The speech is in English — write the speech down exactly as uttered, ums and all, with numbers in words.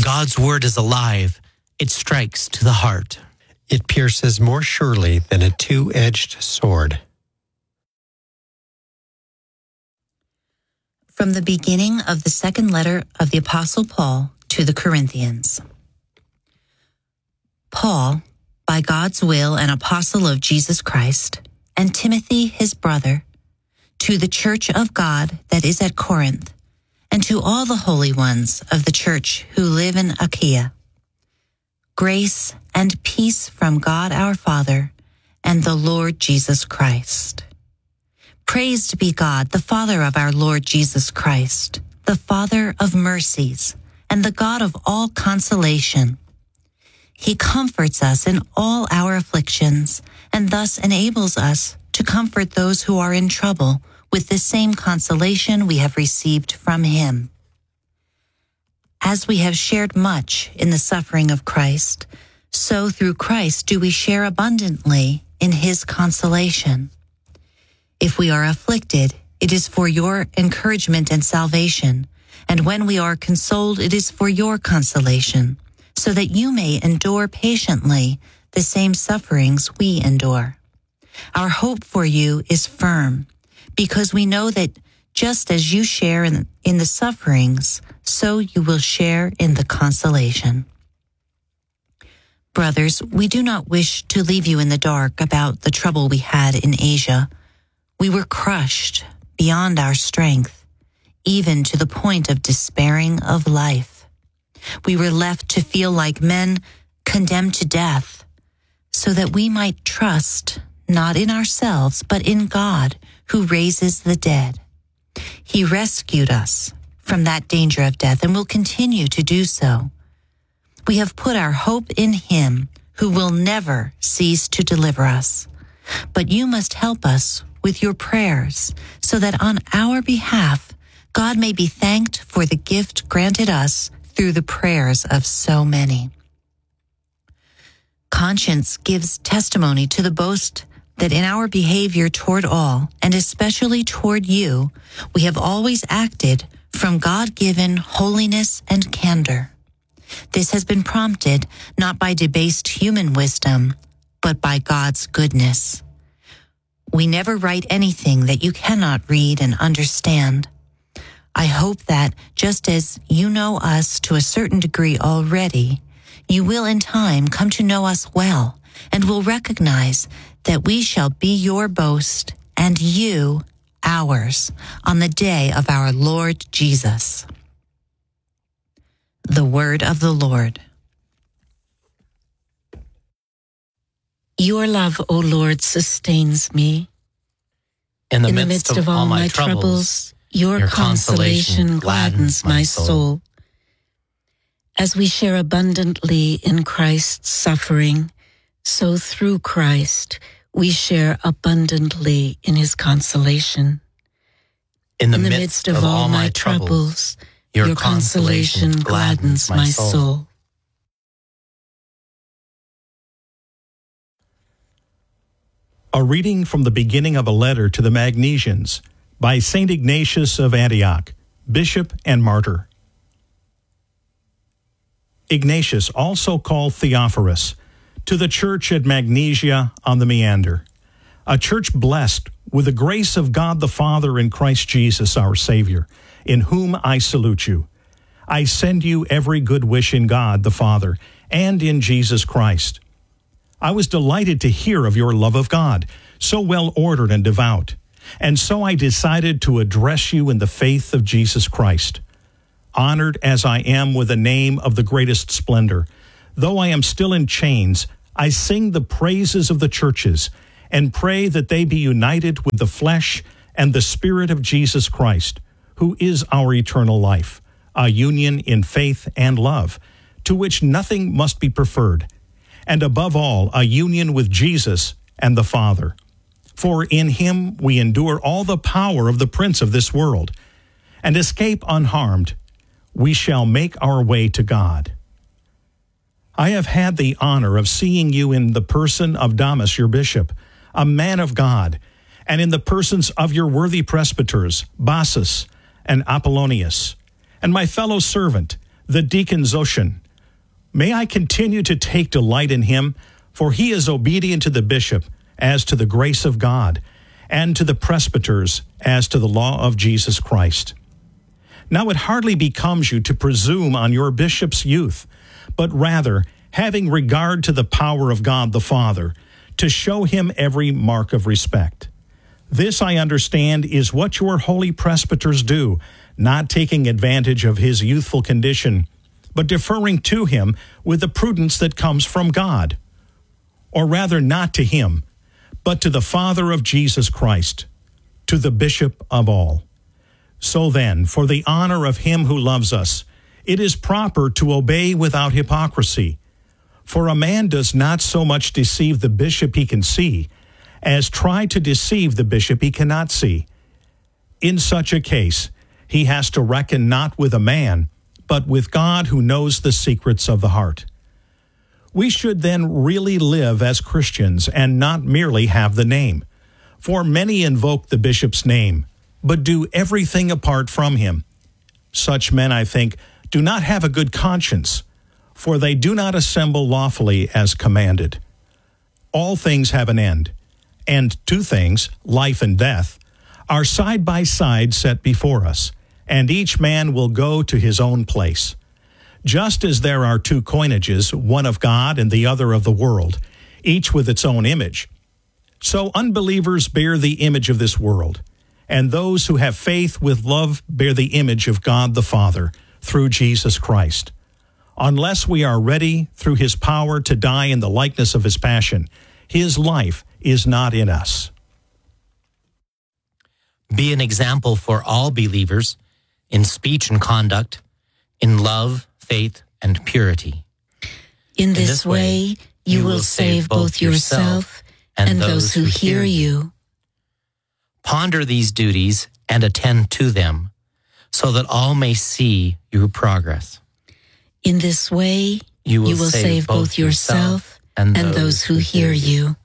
God's word is alive. It strikes to the heart. It pierces more surely than a two-edged sword. From the beginning of the second letter of the Apostle Paul to the Corinthians. Paul, by God's will an apostle of Jesus Christ, and Timothy his brother, to the church of God that is at Corinth, and to all the holy ones of the church who live in Achaia. Grace and peace from God our Father and the Lord Jesus Christ. Praised be God, the Father of our Lord Jesus Christ, the Father of mercies, and the God of all consolation. He comforts us in all our afflictions, and thus enables us to comfort those who are in trouble with the same consolation we have received from him. As we have shared much in the suffering of Christ, so through Christ do we share abundantly in his consolation. If we are afflicted, it is for your encouragement and salvation, and when we are consoled, it is for your consolation, so that you may endure patiently the same sufferings we endure. Our hope for you is firm, because we know that just as you share in, in the sufferings, so you will share in the consolation. Brothers, we do not wish to leave you in the dark about the trouble we had in Asia. We were crushed beyond our strength, even to the point of despairing of life. We were left to feel like men condemned to death, so that we might trust not in ourselves, but in God, who raises the dead. He rescued us from that danger of death and will continue to do so. We have put our hope in him, who will never cease to deliver us. But you must help us with your prayers, so that on our behalf, God may be thanked for the gift granted us through the prayers of so many. Conscience gives testimony to the boast that in our behavior toward all, and especially toward you, we have always acted from God-given holiness and candor. This has been prompted not by debased human wisdom, but by God's goodness. We never write anything that you cannot read and understand. I hope that, just as you know us to a certain degree already, you will in time come to know us well, and will recognize that we shall be your boast, and you ours, on the day of our Lord Jesus. The word of the Lord. Your love, O Lord, sustains me. In the, In midst, the midst of, of all my troubles, your, your consolation gladdens my soul. As we share abundantly in Christ's suffering, so through Christ we share abundantly in his consolation. In the, in the midst, midst of, of all my troubles, your, your consolation gladdens my soul. A reading from the beginning of a letter to the Magnesians by Saint Ignatius of Antioch, bishop and martyr. Ignatius, also called Theophorus, to the church at Magnesia on the Meander, a church blessed with the grace of God the Father in Christ Jesus our Savior, in whom I salute you. I send you every good wish in God the Father and in Jesus Christ. I was delighted to hear of your love of God, so well ordered and devout, and so I decided to address you in the faith of Jesus Christ. Honored as I am with the name of the greatest splendor, though I am still in chains, I sing the praises of the churches and pray that they be united with the flesh and the Spirit of Jesus Christ, who is our eternal life, a union in faith and love, to which nothing must be preferred, and above all, a union with Jesus and the Father. For in him we endure all the power of the prince of this world, and escape unharmed. We shall make our way to God. I have had the honor of seeing you in the person of Damas, your bishop, a man of God, and in the persons of your worthy presbyters, Bassus and Apollonius, and my fellow servant, the deacon Zoshin. May I continue to take delight in him, for he is obedient to the bishop as to the grace of God, and to the presbyters as to the law of Jesus Christ. Now it hardly becomes you to presume on your bishop's youth, but rather, having regard to the power of God the Father, to show him every mark of respect. This, I understand, is what your holy presbyters do, not taking advantage of his youthful condition, but deferring to him with the prudence that comes from God. Or rather, not to him, but to the Father of Jesus Christ, to the Bishop of all. So then, for the honor of him who loves us, it is proper to obey without hypocrisy. For a man does not so much deceive the bishop he can see, as try to deceive the bishop he cannot see. In such a case, he has to reckon not with a man, but with God who knows the secrets of the heart. We should then really live as Christians and not merely have the name. For many invoke the bishop's name, but do everything apart from him. Such men, I think, do not have a good conscience, for they do not assemble lawfully as commanded. All things have an end, and two things, life and death, are side by side set before us, and each man will go to his own place. Just as there are two coinages, one of God and the other of the world, each with its own image, so unbelievers bear the image of this world, and those who have faith with love bear the image of God the Father through Jesus Christ. Unless we are ready through his power to die in the likeness of his passion, his life is not in us. Be an example for all believers in speech and conduct, in love, faith, and purity. In this, in this way, you will save both yourself and, and those who hear you. Ponder these duties and attend to them, so that all may see your progress. In this way, you will, you will save both yourself and, and those who hear you.